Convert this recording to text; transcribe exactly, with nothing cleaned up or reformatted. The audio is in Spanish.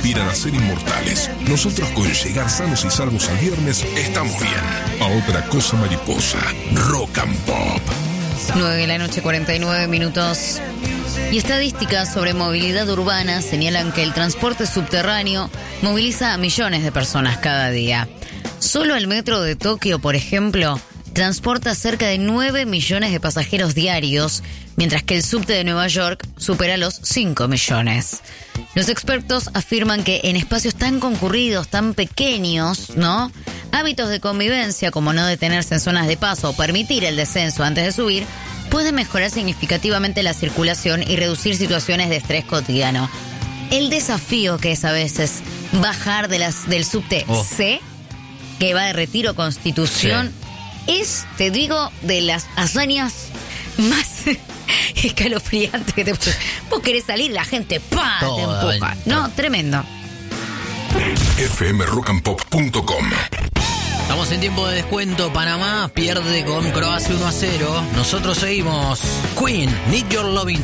aspiran a ser inmortales. Nosotros con llegar sanos y salvos al viernes estamos bien. A otra cosa mariposa. Rock and Pop. nueve de la noche, cuarenta y nueve minutos. Y estadísticas sobre movilidad urbana señalan que el transporte subterráneo moviliza a millones de personas cada día. Solo el metro de Tokio, por ejemplo, transporta cerca de nueve millones de pasajeros diarios, mientras que el subte de Nueva York supera los cinco millones. Los expertos afirman que en espacios tan concurridos, tan pequeños, ¿no?, hábitos de convivencia como no detenerse en zonas de paso o permitir el descenso antes de subir, puede mejorar significativamente la circulación y reducir situaciones de estrés cotidiano. El desafío que es a veces bajar de las, del subte oh. C, que va de Retiro a Constitución, sí. es, te digo, de las hazañas más escalofriantes que te puedes. Vos querés salir, la gente ¡pah! Te empuja. No, tremendo. F M rock and pop punto com. Estamos en tiempo de descuento. Panamá pierde con Croacia uno a cero. Nosotros seguimos. Queen, Need Your Loving.